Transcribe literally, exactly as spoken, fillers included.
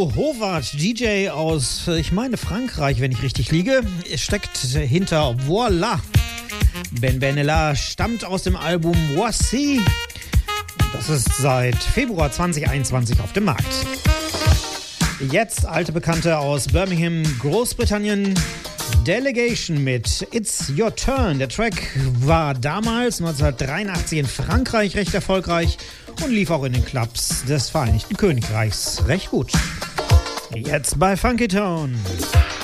Nico Howard, D J aus, ich meine, Frankreich, wenn ich richtig liege, steckt hinter Voila. Ben Benella stammt aus dem Album Voici. Das ist seit Februar zwanzig einundzwanzig auf dem Markt. Jetzt alte Bekannte aus Birmingham, Großbritannien. Delegation mit It's Your Turn. Der Track war damals neunzehnhundertdreiundachtzig in Frankreich recht erfolgreich und lief auch in den Clubs des Vereinigten Königreichs recht gut. Jetzt bei Funky Town.